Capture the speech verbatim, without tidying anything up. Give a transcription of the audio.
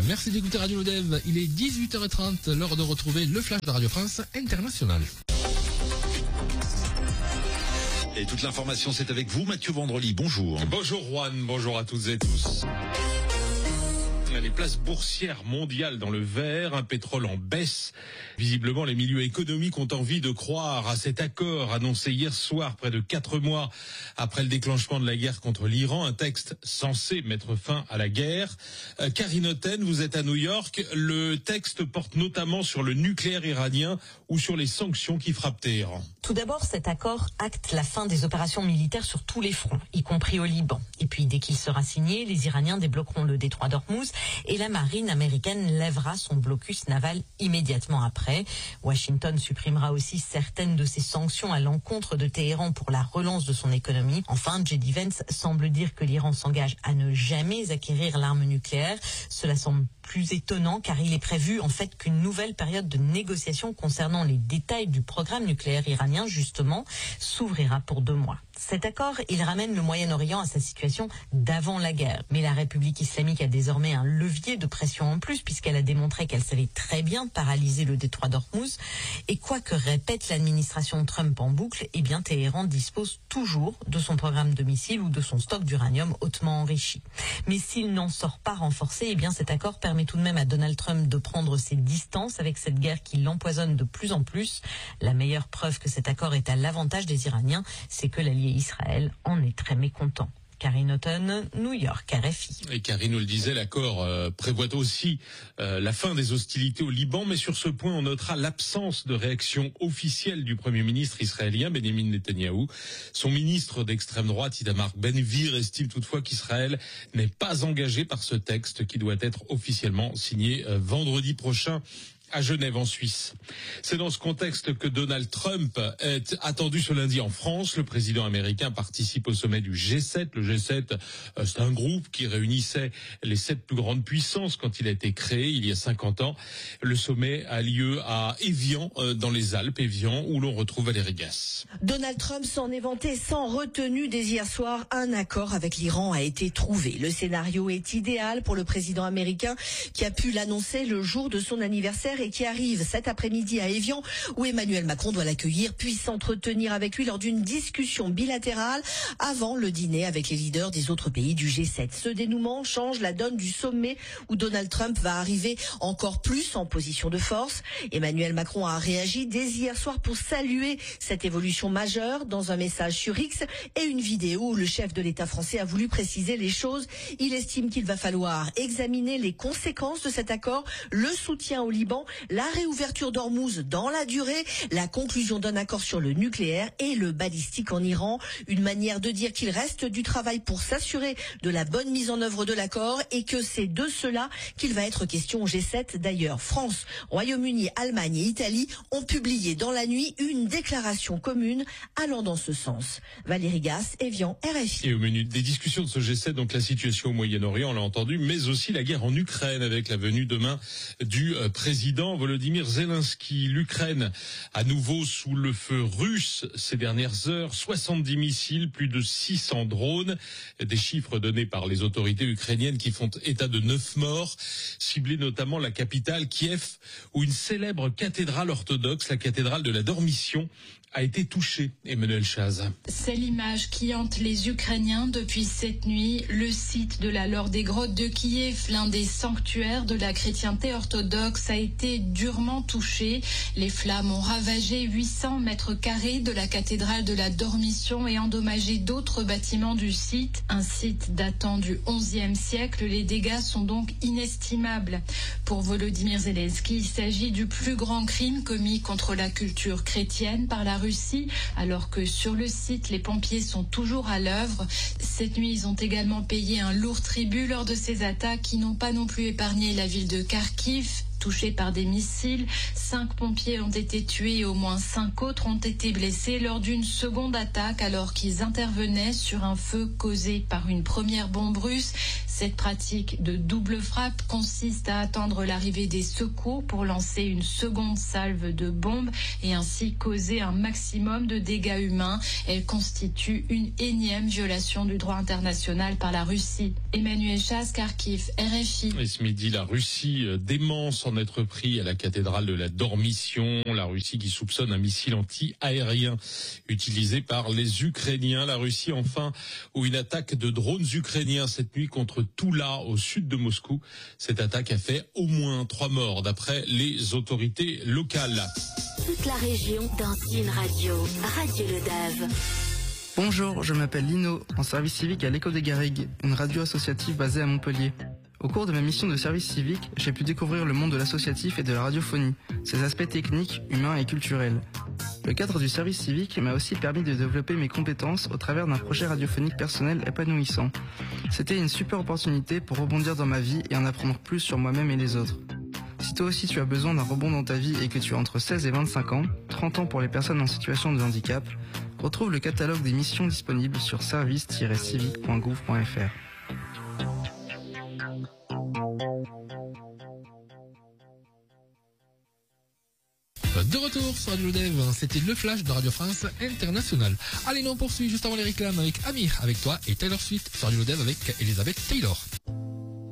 Merci d'écouter Radio Lodève. Il est dix-huit heures trente, l'heure de retrouver le flash de Radio France International. Et toute l'information, c'est avec vous, Mathieu Vendrely. Bonjour. Bonjour Juan, bonjour à toutes et tous. Les places boursières mondiales dans le vert, un pétrole en baisse. Visiblement, les milieux économiques ont envie de croire à cet accord annoncé hier soir, près de quatre mois après le déclenchement de la guerre contre l'Iran, un texte censé mettre fin à la guerre. Euh, Karine Otten, vous êtes à New York. Le texte porte notamment sur le nucléaire iranien ou sur les sanctions qui frappent Téhéran. Tout d'abord, cet accord acte la fin des opérations militaires sur tous les fronts, y compris au Liban. Et puis, dès qu'il sera signé, les Iraniens débloqueront le détroit d'Ormuz et la marine américaine lèvera son blocus naval immédiatement après. Washington supprimera aussi certaines de ses sanctions à l'encontre de Téhéran pour la relance de son économie. Enfin, J D Vance semble dire que l'Iran s'engage à ne jamais acquérir l'arme nucléaire. Cela semble plus étonnant car il est prévu en fait qu'une nouvelle période de négociation concernant les détails du programme nucléaire iranien justement s'ouvrira pour deux mois. Cet accord, il ramène le Moyen-Orient à sa situation d'avant la guerre. Mais la République islamique a désormais un levier de pression en plus puisqu'elle a démontré qu'elle savait très bien paralyser le détroit d'Ormuz. Et quoi que répète l'administration Trump en boucle, eh bien Téhéran dispose toujours de son programme de missiles ou de son stock d'uranium hautement enrichi. Mais s'il n'en sort pas renforcé, eh bien cet accord permet tout de même à Donald Trump de prendre ses distances avec cette guerre qui l'empoisonne de plus en plus. La meilleure preuve que cet accord est à l'avantage des Iraniens, c'est que l'allié Israël en est très mécontent. Karine Otten, New York, R F I. Et Karine nous le disait, l'accord euh, prévoit aussi euh, la fin des hostilités au Liban, mais sur ce point, on notera l'absence de réaction officielle du Premier ministre israélien, Benjamin Netanyahou. Son ministre d'extrême droite, Itamar Ben-Gvir, estime toutefois qu'Israël n'est pas engagé par ce texte qui doit être officiellement signé euh, vendredi prochain à Genève en Suisse. C'est dans ce contexte que Donald Trump est attendu ce lundi en France. Le président américain participe au sommet du G sept. Le G sept, c'est un groupe qui réunissait les sept plus grandes puissances quand il a été créé il y a cinquante ans. Le sommet a lieu à Évian, dans les Alpes, Évian, où l'on retrouve Valérie Gasse. Donald Trump s'en est vanté sans retenue dès hier soir. Un accord avec l'Iran a été trouvé. Le scénario est idéal pour le président américain qui a pu l'annoncer le jour de son anniversaire et qui arrive cet après-midi à Évian où Emmanuel Macron doit l'accueillir puis s'entretenir avec lui lors d'une discussion bilatérale avant le dîner avec les leaders des autres pays du G sept. Ce dénouement change la donne du sommet où Donald Trump va arriver encore plus en position de force. Emmanuel Macron a réagi dès hier soir pour saluer cette évolution majeure dans un message sur X et une vidéo où le chef de l'État français a voulu préciser les choses. Il estime qu'il va falloir examiner les conséquences de cet accord, le soutien au Liban, la réouverture d'Ormuz dans la durée, la conclusion d'un accord sur le nucléaire et le balistique en Iran. Une manière de dire qu'il reste du travail pour s'assurer de la bonne mise en œuvre de l'accord et que c'est de cela qu'il va être question au G sept. D'ailleurs, France, Royaume-Uni, Allemagne et Italie ont publié dans la nuit une déclaration commune allant dans ce sens. Valérie Gasse, Évian, R F I. Et au menu des discussions de ce G sept, donc la situation au Moyen-Orient, on l'a entendu, mais aussi la guerre en Ukraine avec la venue demain du euh, président Volodymyr Zelensky. L'Ukraine à nouveau sous le feu russe ces dernières heures. soixante-dix missiles, plus de six cents drones. Des chiffres donnés par les autorités ukrainiennes qui font état de neuf morts, ciblés notamment la capitale Kiev, où une célèbre cathédrale orthodoxe, la cathédrale de la Dormition, a été touchée. Emmanuel Chaz. C'est l'image qui hante les Ukrainiens depuis cette nuit. Le site de la Laure des Grottes de Kiev, l'un des sanctuaires de la chrétienté orthodoxe, a été durement touché. Les flammes ont ravagé huit cents mètres carrés de la cathédrale de la Dormition et endommagé d'autres bâtiments du site. Un site datant du onzième siècle, les dégâts sont donc inestimables. Pour Volodymyr Zelensky, il s'agit du plus grand crime commis contre la culture chrétienne par la Russie, alors que sur le site, les pompiers sont toujours à l'œuvre. Cette nuit, ils ont également payé un lourd tribut lors de ces attaques qui n'ont pas non plus épargné la ville de Kharkiv. touchés par des missiles. Cinq pompiers ont été tués et au moins cinq autres ont été blessés lors d'une seconde attaque alors qu'ils intervenaient sur un feu causé par une première bombe russe. Cette pratique de double frappe consiste à attendre l'arrivée des secours pour lancer une seconde salve de bombes et ainsi causer un maximum de dégâts humains. Elle constitue une énième violation du droit international par la Russie. Emmanuel Chasse, Kharkiv, R F I. Et ce midi, la Russie dément s'en être pris à la cathédrale de la Dormition. La Russie qui soupçonne un missile anti-aérien utilisé par les Ukrainiens. La Russie, enfin, ou une attaque de drones ukrainiens cette nuit contre Toula, au sud de Moscou. Cette attaque a fait au moins trois morts, d'après les autorités locales. Toute la région dans une radio. Radio Le Dave. Bonjour, je m'appelle Lino, en service civique à l'Écho des Garrigues, une radio associative basée à Montpellier. Au cours de ma mission de service civique, j'ai pu découvrir le monde de l'associatif et de la radiophonie, ses aspects techniques, humains et culturels. Le cadre du service civique m'a aussi permis de développer mes compétences au travers d'un projet radiophonique personnel épanouissant. C'était une super opportunité pour rebondir dans ma vie et en apprendre plus sur moi-même et les autres. Si toi aussi tu as besoin d'un rebond dans ta vie et que tu as entre seize et vingt-cinq ans, trente ans pour les personnes en situation de handicap, retrouve le catalogue des missions disponibles sur service tiret civique point gouv point f r. De retour sur Radio Dev, c'était le flash de Radio France International. Allez, nous on poursuit juste avant les réclames avec Amir, avec toi, et Taylor Swift sur Radio Dev avec Elizabeth Taylor.